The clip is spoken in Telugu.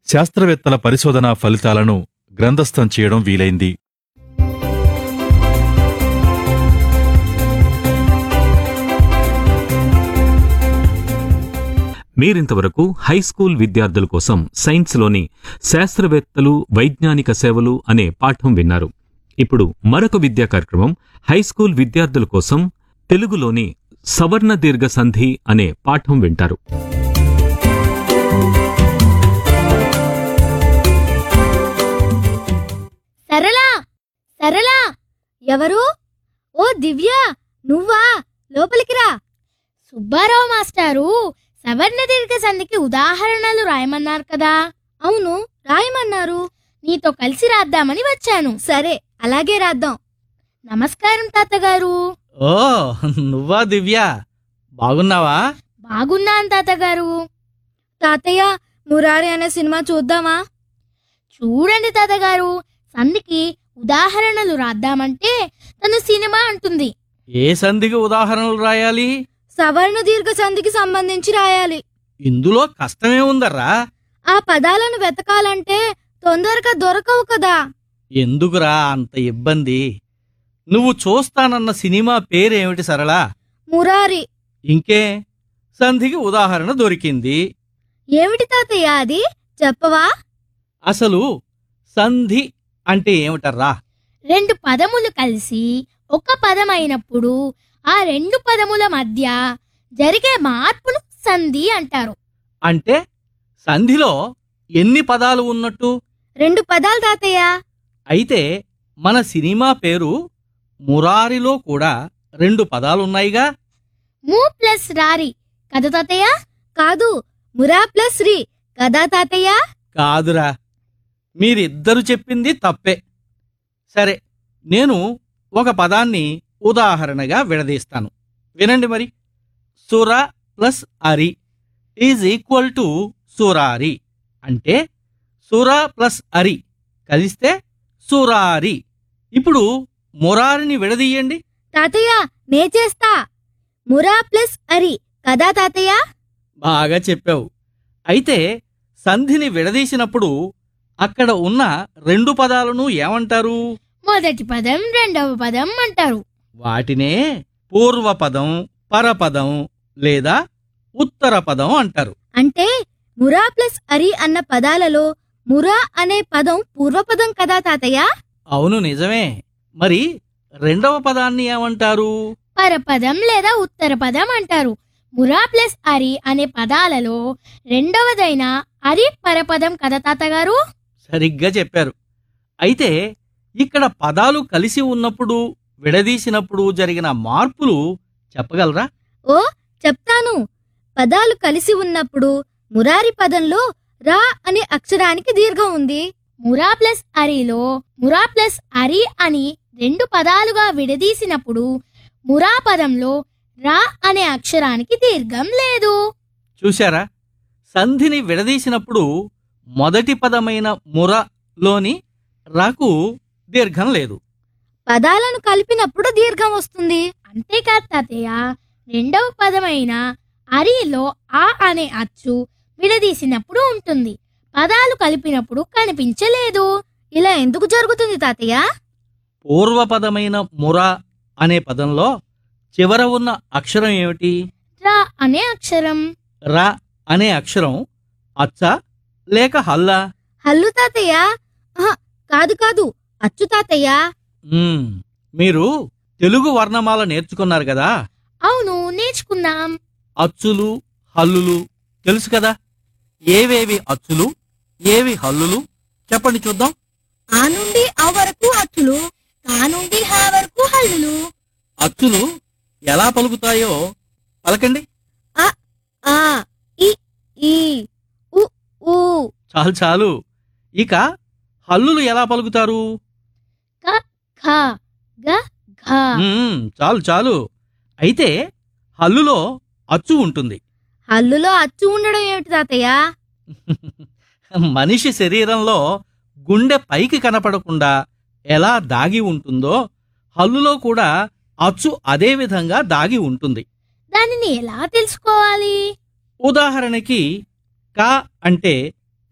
శాస్త్రవేత్తల పరిశోధనా ఫలితాలను గ్రంథస్థం చేయడం వీలైంది. మీరింతవరకు హైస్కూల్ విద్యార్థుల కోసం సైన్స్లోని శాస్త్రవేత్తలు వైజ్ఞానిక సేవలు అనే పాఠం విన్నారు. ఇప్పుడు మరొక విద్యా కార్యక్రమం హైస్కూల్ విద్యార్థుల కోసం తెలుగులోని సవర్ణ దీర్ఘ సంధి అనే పాఠం వింటారు. సరళా, సరళా, ఎవరు? ఓ దివ్య, నువ్వా? లోపలికి రా. సుబ్బారావు మాస్టారు సవర్ణ దీర్ఘ సంధికి ఉదాహరణలు రాయమన్నారు కదా? అవును, రాయమన్నారు. నీతో కలిసి రాద్దామని వచ్చాను. సరే, అలాగే రాద్దాం. నమస్కారం తాతగారు. ఓ, నువ్వా దివ్య? బాగున్నావా? బాగున్నాను తాతగారు. తాతయ్య, మురారి అనే సినిమా చూద్దామా? చూడండి తాతగారు, సంధికి ఉదాహరణలు రాద్దామంటే తను సినిమా అంటుంది. ఏ సంధికి ఉదాహరణలు రాయాలి? సవర్ణ దీర్ఘ సంధికి సంబంధించి రాయాలి. ఇందులో కష్టమే ఉందర్రా. ఆ పదాలను వెతకాలంటే తొందరగా దొరకవు కదా. ఎందుకురా అంత ఇబ్బంది? నువ్వు చూస్తానన్న సినిమా పేరేమిటి సరళా? మురారి. ఇంకే, సంధికి ఉదాహరణ దొరికింది. ఏమిటి తాతయ్య అది, చెప్పవా? అసలు సంధి అంటే ఏమిటర్రా? రెండు పదములు కలిసి ఒక పదమైనప్పుడు ఆ రెండు పదముల మధ్య జరిగే మార్పును సంధి అంటారు. అంటే సంధిలో ఎన్ని పదాలు ఉన్నట్టు? రెండు పదాలు తాతయ్య. అయితే మన సినిమా పేరు మురారిలో కూడా రెండు పదాలున్నాయిగా. ము ప్లస్ రారి కదా తాతయ్య? కాదు, మురా ప్లస్ రి కదా తాతయ్య? కాదురా, మీరిద్దరు చెప్పింది తప్పే. సరే, నేను ఒక పదాన్ని ఉదాహరణగా విడదీస్తాను, వినండి మరి. సుర plus Ari is equal to సురారి. అంటే సుర ప్లస్ అరి కలిస్తే సురారి. ఇప్పుడు మురారిని విడదీయండి. తాతయ్య, నే చేస్తా. మురా ప్లస్ అరి కదా తాతయ్య? బాగా చెప్పావు. అయితే సంధిని విడదీసినప్పుడు అక్కడ ఉన్న రెండు పదాలను ఏమంటారు? మొదటి పదం, రెండవ పదం అంటారు. వాటినే పూర్వపదం, పరపదం లేదా ఉత్తర పదం అంటారు. అంటే మురా ప్లస్ అరి అన్న పదాలలో మురా అనే పదం పూర్వపదం కదా తాతయ్య? అవును, నిజమే. మరి రెండవ పదాన్ని ఏమంటారు? పరపదం లేదా ఉత్తర పదం అంటారు. మురా ప్లస్ అరి అనే పదాలలో రెండవదైన అరి పరపదం కదా తాతగారు? సరిగ్గా చెప్పారు. అయితే ఇక్కడ పదాలు కలిసి ఉన్నప్పుడు, విడదీసినప్పుడు జరిగిన మార్పులు చెప్పగలరా? ఓ, చెప్తాను. పదాలు కలిసి ఉన్నప్పుడు మురారి పదంలో రా అనే అక్షరానికి దీర్ఘం ఉంది. మురా ప్లస్ అరిలో మురా ప్లస్ అరి అని రెండు పదాలుగా విడదీసినప్పుడు మురా పదంలో రా అనే అక్షరానికి దీర్ఘం లేదు. చూశారా? సంధిని విడదీసినప్పుడు మొదటి పదమైన మురలోని రాకు దీర్ఘం లేదు. పదాలను కలిపినప్పుడు దీర్ఘం వస్తుంది. అంతేకాదు తాతయ్య, రెండవ పదమైన అరిలో ఆ అనే అచ్చు విడదీసినప్పుడు ఉంటుంది, పదాలు కలిపినప్పుడు కనిపించలేదు. ఇలా ఎందుకు జరుగుతుంది తాతయ్య? పూర్వపదమైన ముర అనే పదంలో చివర ఉన్న అక్షరం ఏమిటి? రా అనే అక్షరం. రా అనే అక్షరం అచ్చ లేక హల్లా? హల్లు తాతయ్య. కాదు కాదు, అచ్చు తాతయ్య. మీరు తెలుగు వర్ణమాల నేర్చుకున్నారు కదా? అవును, నేర్చుకున్నాం. అచ్చులు, హల్లులు తెలుసు కదా? ఏవేవి అచ్చులు, ఏవి హల్లులు చెప్పండి చూద్దాం. ఆ నుండి ఆ వరకు అచ్చులు, కా నుండి హా వరకు హల్లులు. అచ్చులు ఎలా పలుకుతాయో పలకండి. అ, ఆ, ఇ, ఈ, ఉ, ఊ. చాలు చాలు. ఇక హల్లులు ఎలా పలుకుతారు? క, ఖ, గ, ఘ. చాలు చాలు. అయితే హల్లులో అచ్చు ఉంటుంది. హల్లులో అచ్చు ఉండడం ఏమిటి తాతయ్య? మనిషి శరీరంలో గుండె పైకి కనపడకుండా ఎలా దాగి ఉంటుందో హల్లులో కూడా అచ్చు అదే విధంగా దాగి ఉంటుంది. దానిని ఎలా తెలుసుకోవాలి? ఉదాహరణకి క అంటే